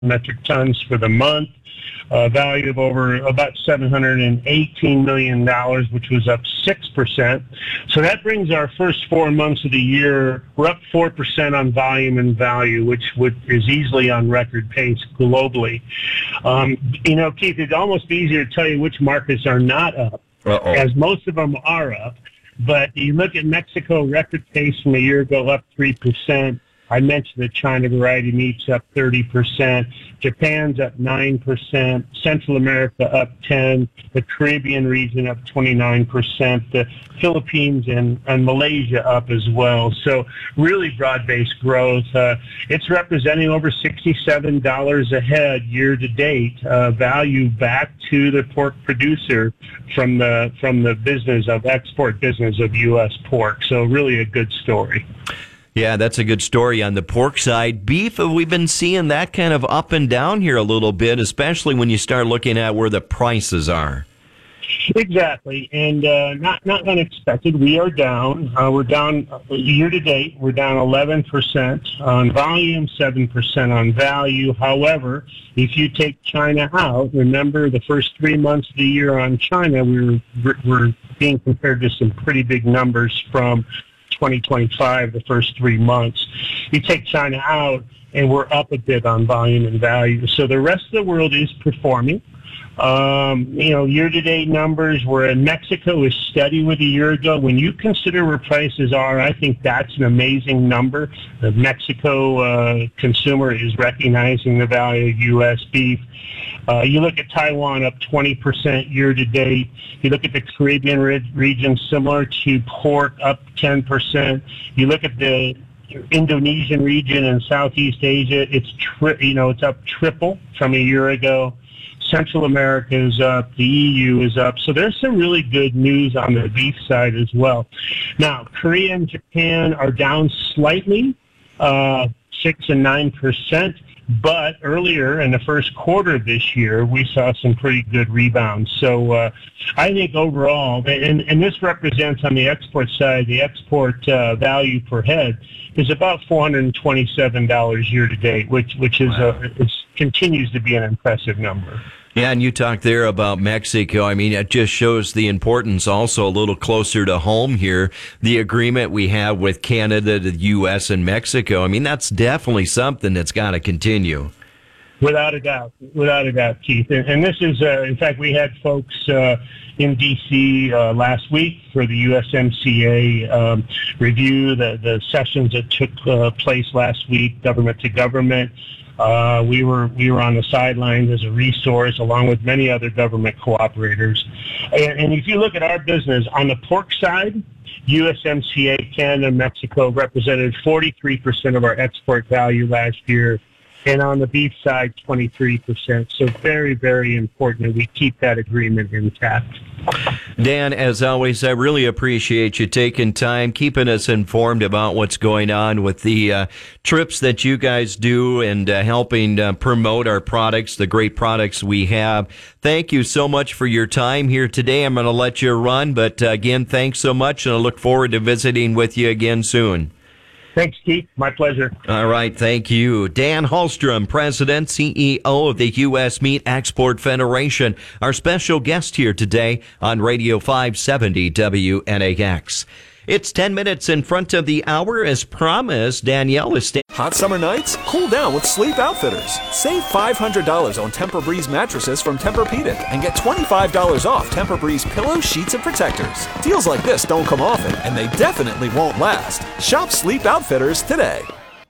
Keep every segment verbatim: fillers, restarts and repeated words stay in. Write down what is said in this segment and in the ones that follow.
metric tons for the month. Uh, value of over about seven hundred eighteen million dollars, which was up six percent. So that brings our first four months of the year, we're up four percent on volume and value, which would, is easily on record pace globally. Um, you know, Keith, it'd almost be easier to tell you which markets are not up, Uh-oh. as most of them are up. But you look at Mexico, record pace from a year ago, up three percent. I mentioned that China variety meat's up thirty percent. Japan's up nine percent. Central America up ten percent. The Caribbean region up twenty-nine percent. The Philippines and, and Malaysia up as well. So really broad-based growth. Uh, it's representing over sixty-seven dollars a head year to date, uh, value back to the pork producer from the from the business of export business of U S pork. So really a good story. Yeah, that's a good story on the pork side. Beef, we've been seeing that kind of up and down here a little bit, especially when you start looking at where the prices are. Exactly, and uh, not not unexpected. We are down. Uh, we're down year to date. We're down eleven percent on volume, seven percent on value. However, if you take China out, remember the first three months of the year on China, we we're, we're being compared to some pretty big numbers from twenty twenty-five, the first three months. You take China out, and we're up a bit on volume and value. So the rest of the world is performing. Um, you know, year-to-date numbers, where Mexico is steady with a year ago. When you consider where prices are, I think that's an amazing number. The Mexico uh, consumer is recognizing the value of U S beef. Uh, you look at Taiwan up twenty percent year-to-date. You look at the Caribbean re- region, similar to pork, up ten percent. You look at the Indonesian region and Southeast Asia, it's tri- you know it's up triple from a year ago. Central America is up. The E U is up. So there's some really good news on the beef side as well. Now, Korea and Japan are down slightly, uh, six and nine percent. But earlier in the first quarter of this year, we saw some pretty good rebounds. So uh, I think overall, and, and this represents on the export side, the export uh, value per head is about four hundred twenty-seven dollars year to date, which which is wow. a, it continues to be an impressive number. Yeah, and you talked there about Mexico. I mean, it just shows the importance also a little closer to home here, the agreement we have with Canada, the U S, and Mexico. I mean, that's definitely something that's got to continue. Without a doubt. Without a doubt, Keith. And, and this is, uh, in fact, we had folks uh, in D C uh, last week for the U S M C A um, review, the, the sessions that took uh, place last week, government to government. Uh, we were we were on the sidelines as a resource, along with many other government cooperators. And, and if you look at our business on the pork side, U S M C A, Canada, and Mexico represented forty-three percent of our export value last year, and on the beef side, twenty-three percent. So very, very important that we keep that agreement intact. Dan, as always, I really appreciate you taking time, keeping us informed about what's going on with the uh, trips that you guys do and uh, helping uh, promote our products, the great products we have. Thank you so much for your time here today. I'm going to let you run, but uh, again, thanks so much, and I look forward to visiting with you again soon. Thanks, Keith. My pleasure. All right. Thank you. Dan Hallstrom, President, C E O of the U S Meat Export Federation, our special guest here today on Radio five seventy W N A X. It's ten minutes in front of the hour. As promised, Danielle is staying. Hot summer nights? Cool down with Sleep Outfitters. Save five hundred dollars on Tempur-Breeze mattresses from Tempur-Pedic and get twenty-five dollars off Tempur-Breeze pillows, sheets, and protectors. Deals like this don't come often, and they definitely won't last. Shop Sleep Outfitters today.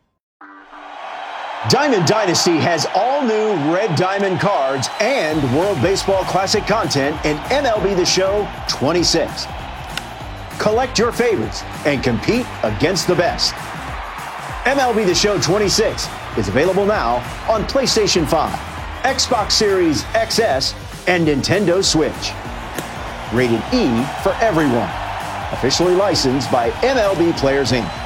Diamond Dynasty has all new Red Diamond cards and World Baseball Classic content in M L B The Show twenty-six. Collect your favorites and compete against the best. M L B The Show twenty-six is available now on PlayStation five, Xbox Series X S, and Nintendo Switch. Rated E for everyone. Officially licensed by M L B Players Incorporated.